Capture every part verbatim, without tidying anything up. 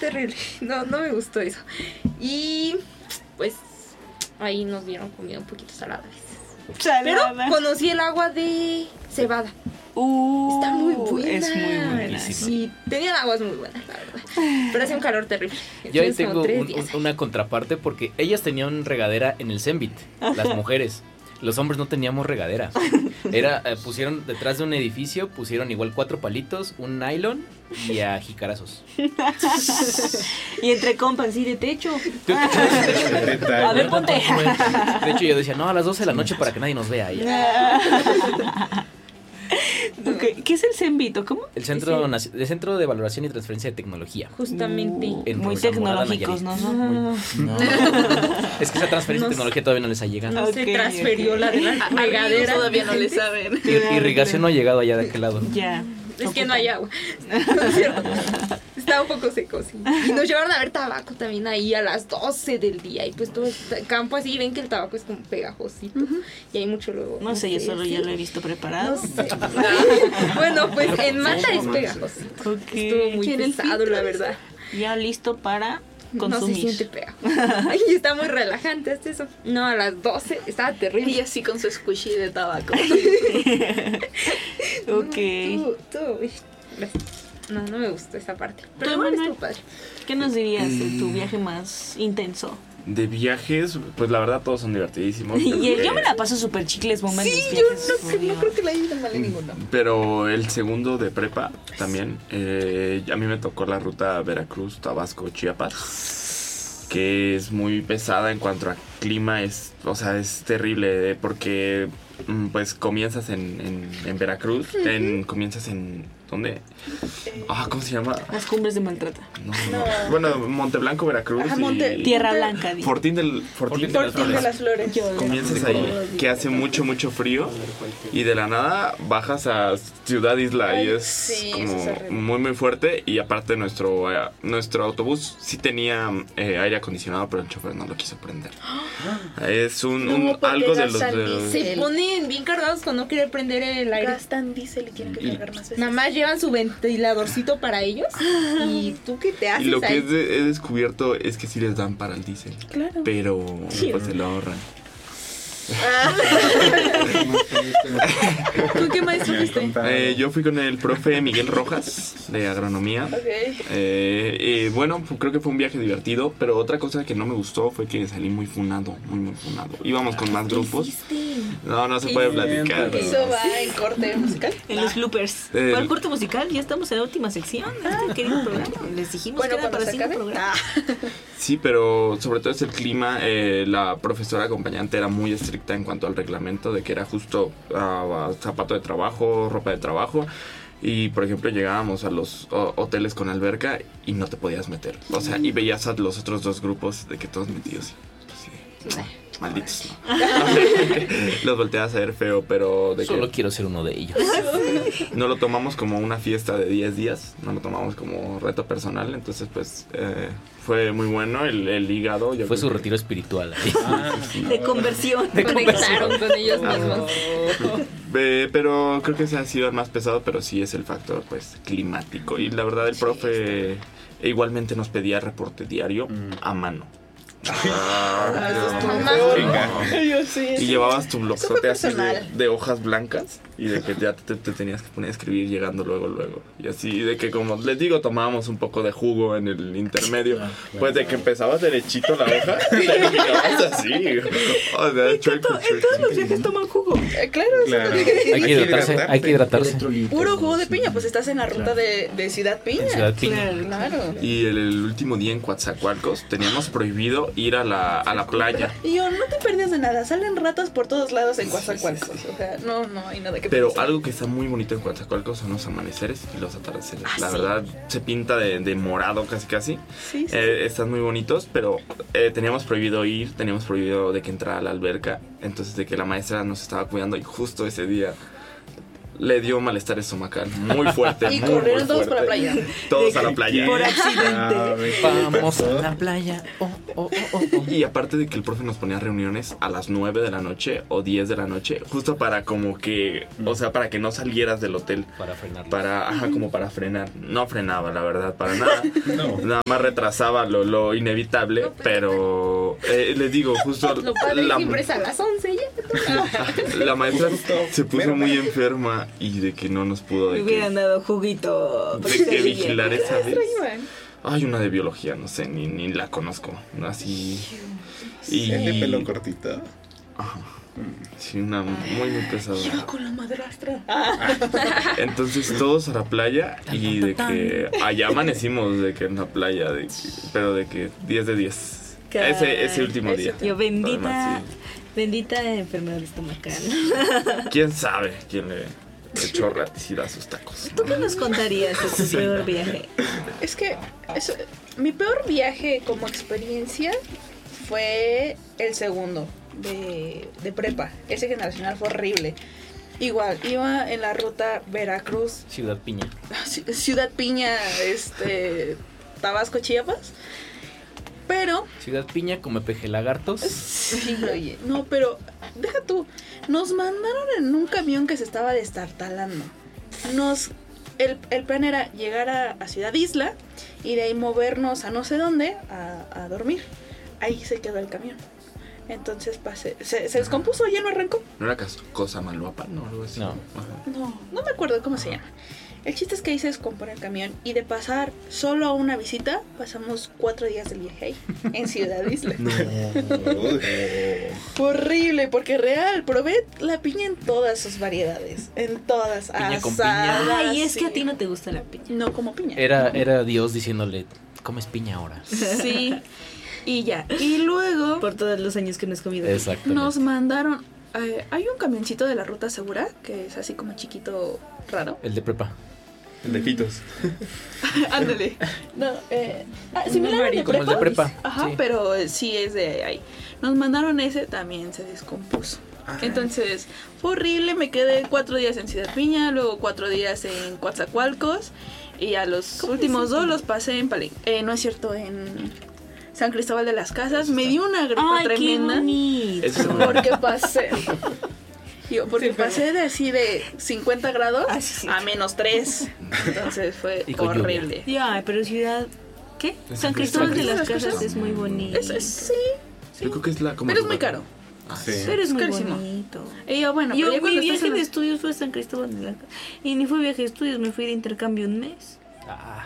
terrible. No, no me gustó eso. Y pues ahí nos dieron comida un poquito salada a veces. Salada. Pero conocí el agua de cebada. Uh, Está muy buena. Es muy buena. Sí, tenían aguas muy buenas, la verdad. Pero hacía un calor terrible. Yo ahí Entonces, tengo como tres un- días un- una contraparte porque ellas tenían regadera en el Zenbit, las mujeres. Los hombres no teníamos regadera. Era, eh, pusieron detrás de un edificio, pusieron igual cuatro palitos, un nylon y a jicarazos. Y entre compas, sí, de techo. Yo- A ver, ponte. De hecho, yo decía, no, a las doce de la noche para que nadie nos vea. Y- Ok, ¿qué es el Zenbit? ¿Cómo? El centro, Sí. Naci- el centro de Valoración y Transferencia de Tecnología. Justamente. Uh, En muy Rosa Morada, tecnológicos, ¿no? Nayarit. son? No. Es que esa transferencia No de tecnología todavía no les ha llegado. No se Ok, transferió ok. la de la Amigos regadera. todavía no le saben. Ir- Irrigación no ha llegado allá de aquel lado. Ya. Es que no hay agua. No es cierto. Estaba un poco seco, sí. Y nos llevaron a ver tabaco también ahí a las doce del día. Y pues todo el campo así, ven que el tabaco es como pegajosito. Y hay mucho luego. No sé, yo solo ya lo he visto No preparado. sé. Bueno, pues en Mata es pegajosito. Ok. Estuvo muy ¿Quiere el pesado, filtro? la verdad. Ya listo para No se consumir. siente pegajoso. Y está muy relajante hasta eso. No, a las doce estaba terrible. Y así con su squishy de tabaco. Ok. Tú, tú, uy, no, no me gustó esa parte. Pero ¿Tú, igual Manuel? estuvo padre. ¿Qué nos dirías de tu Mm. viaje más intenso? De viajes, pues la verdad todos son divertidísimos. Y pero, yo me eh, la paso súper chicles momentos. Sí, yo viajes, no, creo- obvio. no creo que la haya ido mal en ninguno. Pero el segundo de prepa también, eh, a mí me tocó la ruta Veracruz, Tabasco, Chiapas, que es muy pesada en cuanto a clima, es, o sea, es terrible, eh, porque mm, pues comienzas en, en, en Veracruz, en, comienzas en, ¿dónde? Ah, ¿cómo se llama? Las cumbres de Maltrata. No, no. Bueno, Monteblanco, Veracruz Ajá, y Monte- Tierra Blanca. di. Fortín del Fortín, Fortín de las Fortín de Flores. las Flores. Yo- Comienzas ahí, que hace mucho, mucho frío y de la nada bajas a Ciudad Isla y Ay, es sí, como eso es horrible. muy, muy fuerte. Y aparte nuestro, eh, nuestro autobús sí tenía eh, aire acondicionado, pero el chofer no lo quiso prender. Es un, No, un- porque algo de los... gastan de los- Se ponen bien cargados con no querer prender el aire. Gastan diésel y tienen que Y- cargar más veces. Nada más llevan su ventiladorcito para ellos. ¿Y tú qué te haces y lo que ahí? es de- he descubierto es que sí les dan para el diésel, Claro. pero pues se lo ahorran. ¿Tú qué maestro fuiste? Eh, yo fui con el profe Miguel Rojas de agronomía. Ok. Eh, eh, bueno, pues, creo que fue un viaje divertido, pero otra cosa que no me gustó fue que salí muy funado, muy muy funado. Íbamos con más grupos. No, no se puede platicar. Eso va en corte musical. En los bloopers. Eh, ¿Cuál corte musical? Ya estamos en la última sección de este querido programa. Les dijimos Bueno, que era cuando para se cinco acabe. programas. Sí, pero sobre todo es el clima. eh, la profesora acompañante era muy estricta en cuanto al reglamento de que era justo ah, zapato de trabajo, ropa de trabajo. Y por ejemplo llegábamos a los o- hoteles con alberca y no te podías meter. O sea, y veías a los otros dos grupos de que todos metidos. Pues, sí, no, malditos, ¿no? Los volteabas a ver feo, pero de Solo que quiero ser uno de ellos. no lo tomamos como una fiesta de diez días, no lo tomamos como reto personal. Entonces pues eh, fue muy bueno el, el hígado. Yo Fue creo su que- retiro espiritual. ahí. De conversión. Conectaron con ellos mismos. Eh, pero creo que ese ha sido el más pesado, pero sí es el factor pues climático. Y la verdad el profe igualmente nos pedía reporte diario a mano. Yo sí. Y llevabas tu blocote así de, personal. de hojas blancas y de que ya te, te tenías que poner a escribir llegando luego, luego. Y así de que, como les digo, tomábamos un poco de jugo en el intermedio. Pues de que empezabas derechito la hoja, terminabas así. O sea, chueco, En todos chueco. los viajes toman jugo. Eh, claro, Claro. eso es Hay que hidratarse, hay que hidratarse. puro jugo de piña. Pues estás en la ruta de, de Ciudad Piña. En Ciudad Piña. Claro. Y el, el último día en Coatzacoalcos teníamos prohibido ir a la, a la playa. Y yo, no te perdías de nada. Salen ratas por todos lados en Coatzacoalcos. O sea, no, no hay nada que Pero pensar. algo que está muy bonito en Coatzacoalcos son los amaneceres y los atardeceres. Ah, la sí. verdad, se pinta de, de morado casi casi. Sí, sí. Eh, están muy bonitos, pero eh, teníamos prohibido ir, teníamos prohibido de que entrara a la alberca. Entonces de que la maestra nos estaba cuidando y justo ese día le dio malestar estomacal muy fuerte. Y muy, corrieron muy todos fuerte. para la playa. Todos a la playa. Por Ah, accidente. Vamos a la playa. Oh, oh, oh, oh, oh. Y aparte de que el profe nos ponía reuniones a las nueve de la noche o diez de la noche, justo para como que, o sea, para que no salieras del hotel. Para frenarlo. Para, ajá, como para frenar. No frenaba, la verdad, para nada. No. Nada más retrasaba lo, lo inevitable, No, pero eh, les digo, justo Lo padre la, siempre es a las once ya. la maestra se puso muy enferma y de que no nos pudo Me de hubieran que, dado juguito. de que vigilar esa vez. Extrañaban. Hay una de biología, no sé, ni, ni la conozco. Así. Y. El de pelo cortito. Ajá. Sí, una muy, muy pesada. Iba con la madrastra. Entonces todos a la playa y de que allá amanecimos de que en la playa, de que- pero de que diez de diez. Caray. Ese, ese último día. Yo bendita, Además, bendita enfermedad estomacal. sí. ¿Quién sabe quién le echó raticida a sus tacos? ¿Tú qué nos contarías de tu peor viaje? Es que eso, mi peor viaje como experiencia fue el segundo de, de prepa. Ese generacional fue horrible. Igual, iba en la ruta Veracruz, Ciudad Piña. Ci- Ciudad Piña, este, Tabasco, Chiapas. Pero, Ciudad Piña come peje lagartos. sí, oye, no, pero deja tú, nos mandaron en un camión que se estaba destartalando. Nos, el, el plan era llegar a, a Ciudad Isla y de ahí movernos a no sé dónde a, a dormir. Ahí se quedó el camión. Entonces pasé, se, se descompuso, ya no arrancó. ¿No era cas- cosa maluapa? No, algo así. No. Ajá. No, no me acuerdo cómo se llama. El chiste es que ahí se descompone el camión y de pasar solo a una visita, pasamos cuatro días del viaje ahí, en Ciudad Isla. Fue horrible, porque real, probé la piña en todas sus variedades, en todas, Piña con piña. asadas, Ay, es que a sí. ti no te gusta la piña. No como piña. Era, era Dios diciéndole, comes piña ahora. Sí, y ya. Y luego Por todos los años que no has comido. Exacto. nos mandaron, eh, hay un camioncito de la ruta segura, que es así como chiquito, raro. El de prepa. El de Fitos. Ándale. No, eh, ah, similar al de Como el de prepa. prepa. Ajá, sí. pero eh, sí es de ahí. Nos mandaron ese, también se descompuso. Entonces, fue horrible, me quedé cuatro días en Ciudad Piña, luego cuatro días en Coatzacoalcos, y a los últimos dos los pasé en Palenque. Eh, no es cierto, en San Cristóbal de las Casas. Me dio una gripa Ay, qué tremenda. bonito. Eso es Porque pasé. Yo, porque pasé de así de cincuenta grados Ah, sí, sí. a menos tres. Entonces fue Y con lluvia. horrible. Ya, pero ciudad... ¿Qué? San San Cristóbal de Cristóbal. las Casas es muy bonito. Es- es- sí, Yo creo que es la como pero es muy caro. Ah, Sí. Pero es muy carísimo. bonito. Y yo, bueno, Yo, pero ya mi cuando estás viaje en de las- estudios fue a San Cristóbal de las Casas. Y ni fue viaje de estudios, me fui de intercambio un mes. Ah,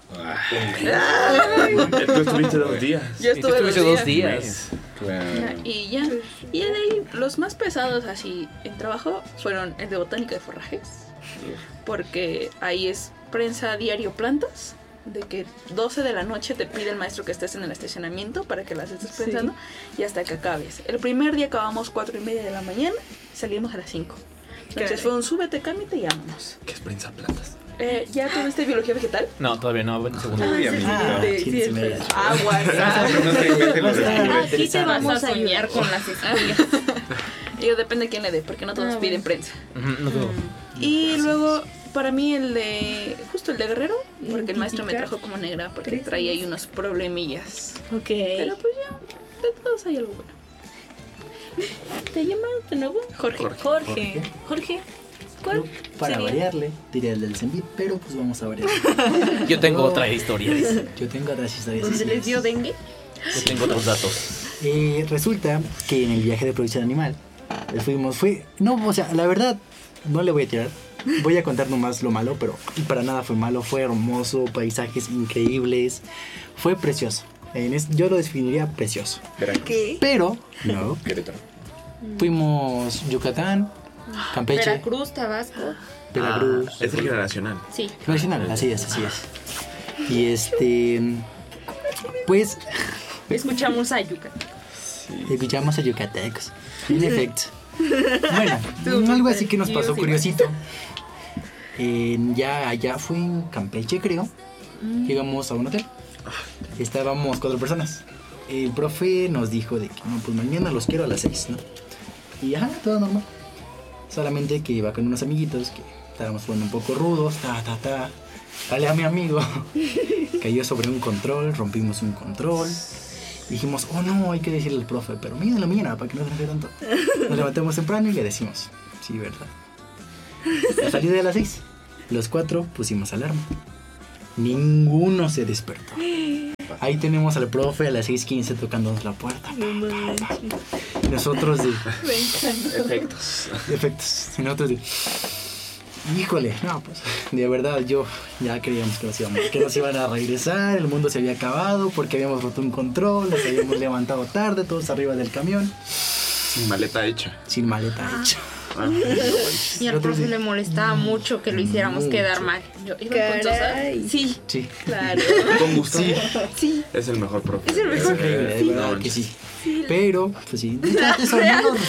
Tú estuviste dos días. Yo y tú estuve estuviste dos dos días. días. Claro. Y ya, y de ahí los más pesados así en trabajo fueron el de botánica de forrajes, porque ahí es prensa diario plantas, de que doce de la noche te pide el maestro que estés en el estacionamiento para que las estés prensando y hasta que acabes. El primer día acabamos cuatro y media de la mañana, salimos a las cinco. Entonces Caray. fue un súbete, cámbiate y vámonos. ¿Qué es prensa plantas? Eh, ¿Ya tuviste biología vegetal? No, todavía no, bueno, segundo. Uy, amiguito. sí, ¿quién sí, se me espera. da? Aguas. No se inventen los descubres. Aquí te vamos Vas a a soñar ayudar. con las estrellas. Y yo depende de quién le dé, porque no todos Ah, piden bueno. prensa. Ujú, no dudo. Y luego, para mí, el de. Justo el de Guerrero, porque el maestro me Identificar. trajo como negra, porque ¿Crees? traía ahí unos problemillas. Ok. Pero pues ya, de todos hay algo bueno. ¿Te llamas de nuevo? Jorge. Jorge. Jorge. Jorge. ¿Cuál? Para sería? variarle, diría el del Zenbit, pero pues vamos a variar. Yo tengo otra historia, dice. Yo tengo otras historias. ¿Dónde así les es. dio dengue? Yo tengo otros datos. Eh, resulta que en el viaje de producción animal eh, fuimos, fue, no, o sea, la verdad, no le voy a tirar. Voy a contar nomás lo malo, pero para nada fue malo, fue hermoso, paisajes increíbles, fue precioso. En es- yo lo definiría precioso. Veracruz. ¿Qué? Pero, no, Querétaro. fuimos Yucatán, Campeche, Veracruz, Tabasco. Veracruz. Ah, es el generacional. Sí. Nacional, así es, así es. Y este, pues, Escuchamos a Yucatán. escuchamos a yucatecos. En efecto. Bueno, algo así que nos pasó curiosito. En- ya allá fue en Campeche, creo. Llegamos a un hotel. Estábamos cuatro personas. El profe nos dijo de que no, pues mañana los quiero a las seis, ¿no? Y ajá, todo normal. Solamente que iba con unos amiguitos que Estábamos jugando un poco rudos, ta, ta, ta. Dale a mi amigo. Cayó sobre un control, rompimos un control. Dijimos, oh no, hay que decirle al profe, pero míralo, mira, para que no se enoje tanto. Nos levantamos temprano y le decimos, sí, verdad. La salida de las seis, los cuatro pusimos alarma. Ninguno se despertó. Ahí tenemos al profe a las seis quince tocándonos la puerta. Nosotros de... Efectos. Efectos. Y nosotros de... Híjole, no, pues, de verdad, yo ya creíamos que nos, íbamos, que nos iban a regresar, el mundo se había acabado porque habíamos roto un control, nos habíamos levantado tarde, todos arriba del camión. Sin maleta hecha. Sin maleta Ah. hecha. Ah, Y al profe le molestaba mucho que lo hiciéramos Mucho. quedar mal. Yo, ¿iban con Sosa? Caray. Sí, Sí, Claro. Con gusto. sí, sí. Es el mejor profe. Es el es mejor. increíble, de Sí. verdad No, que sí. Pero, pues sí, eso no nos,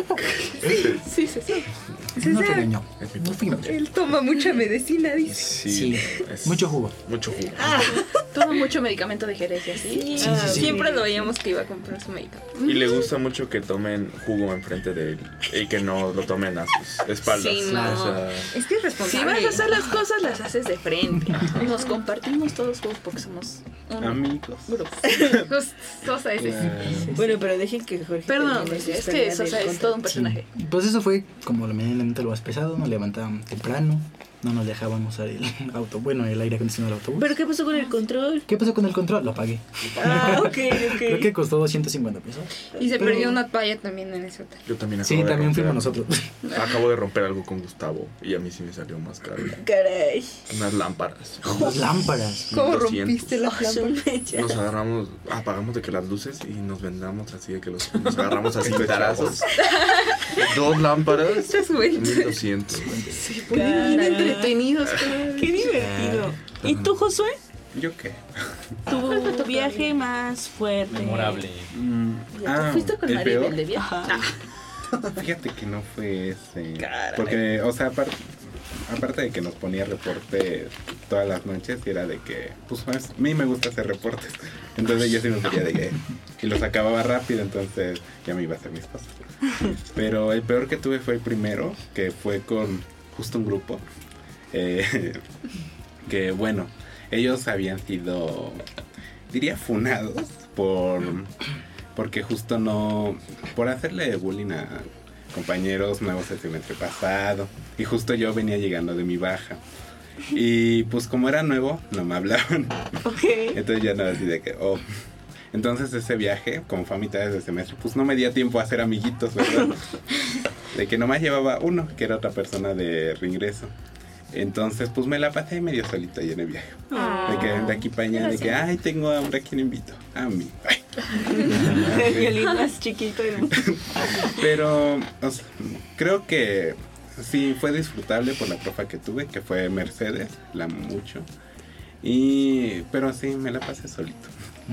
Sí, sí, sí. Sí, no sí. regañó. No fuimos. Él toma mucha medicina, dice. Sí, Sí, es mucho jugo. Mucho jugo. Toma mucho medicamento de gerencia, ¿sí? Sí, sí, sí. siempre lo veíamos que iba a comprar su medicamento. Y le gusta mucho que tomen jugo enfrente de él y que no lo tomen a sus espaldas. Sí, no. O sea, Es que es Si responsable. vas a hacer las cosas, las haces de frente. Nos compartimos todos juntos porque somos un Amigos. grupo. Justo, Sosa es ese. Bueno, pero dejen que Jorge. Perdón, termine su es historia que Sosa del es todo un contrato. personaje. Pues eso fue como medianamente lo más pesado, nos levantábamos temprano, no nos dejaban usar el auto, bueno, el aire acondicionado del autobús. ¿Pero qué pasó con el control? ¿Qué pasó con el control? Lo pagué. Ah, ok, Creo ok. que costó doscientos cincuenta pesos. Y se Pero- perdió una toalla también en ese hotel. yo también acabo Sí, de también romper fuimos algo. nosotros. Acabo de romper algo con Gustavo y a mí sí me salió más caro. Caray. Unas lámparas. Las lámparas. ¿Cómo doscientos. rompiste la Su lámpara? mecha. Nos agarramos, apagamos de que las luces y nos vendamos así de que los, nos agarramos así de tarazos. Dos lámparas, Muchas vueltas. mil doscientos. Bien entretenidos. Qué divertido. ¿Y tú, Josué? ¿Yo qué? Tu viaje más fuerte. Memorable. Mm, ¿Ya te fuiste con el Maribel peor. de viaje? Ajá. Fíjate que no fue ese. Porque, o sea, aparte, aparte de que nos ponía reportes todas las noches, y era de que, pues a mí me gusta hacer reportes. Entonces yo sí me ponía de que. Y los acababa rápido, entonces ya me iba a hacer mis cosas. Pero el peor que tuve fue el primero, que fue con justo un grupo. Eh, que bueno, ellos habían sido, diría, funados por. Porque justo no, por hacerle bullying a compañeros nuevos el semestre pasado. Y justo yo venía llegando de mi baja. Y pues como era nuevo, no me hablaban. Ok. Entonces ya no así de que, oh. Entonces ese viaje, como fue a mitad de semestre, pues no me dio tiempo a hacer amiguitos, ¿verdad? De que nomás llevaba uno, que era otra persona de reingreso. Entonces pues me la pasé medio solito ahí en el viaje. De que de aquí para allá, de que, ay, tengo hambre, ¿a quién invito? A mí. Ay. El violín más chiquito. ¿No? Pero o sea, creo que sí fue disfrutable por la profa que tuve, que fue Mercedes, la amo mucho. Y pero sí, me la pasé solito.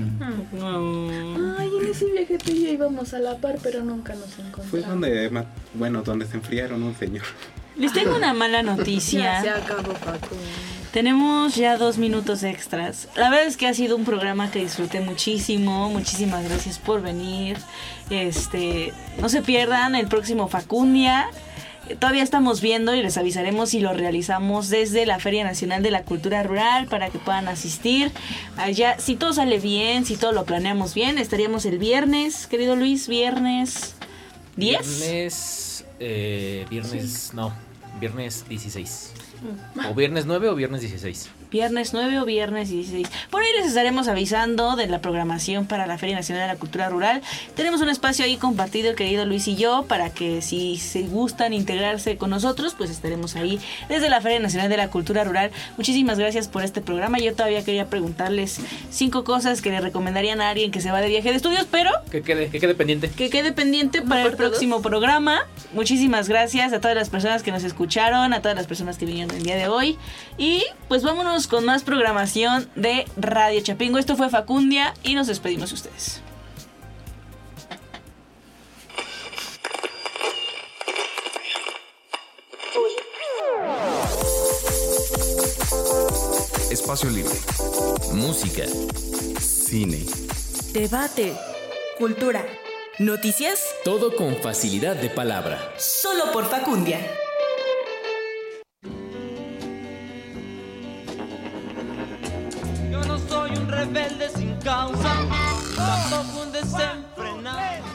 No. Ay, en ese viaje tú y yo íbamos a la par, pero nunca nos encontramos. Fue donde, ma- bueno, donde se enfriaron un señor. Les tengo una mala Ya se noticia. acabó, Paco. Tenemos ya dos minutos extras. La verdad es que ha sido un programa que disfruté muchísimo. Muchísimas gracias por venir. Este, no se pierdan el próximo Facundia. Todavía estamos viendo y les avisaremos si lo realizamos desde la Feria Nacional de la Cultura Rural para que puedan asistir. Allá, si todo sale bien, si todo lo planeamos bien, estaríamos el viernes, querido Luis, viernes diez. Viernes. Eh, viernes. No. Viernes dieciséis. O viernes nueve o viernes dieciséis. Viernes nueve o viernes dieciséis. Por ahí les estaremos avisando de la programación para la Feria Nacional de la Cultura Rural. Tenemos un espacio ahí compartido, el querido Luis y yo, para que si se gustan integrarse con nosotros, pues estaremos ahí desde la Feria Nacional de la Cultura Rural. Muchísimas gracias por este programa. Yo todavía quería preguntarles cinco cosas que le recomendarían a alguien que se va de viaje de estudios, pero Que quede, que quede pendiente. que quede pendiente para el parte dos. próximo programa. Muchísimas gracias a todas las personas que nos escucharon, a todas las personas que vinieron el día de hoy. Y pues vámonos con más programación de Radio Chapingo. Esto fue Facundia y nos despedimos de ustedes. Espacio libre. Música. Cine. Debate, cultura, noticias, Todo con facilidad de palabra. solo por Facundia. rebelde sin causa, tampoco un desenfrenado.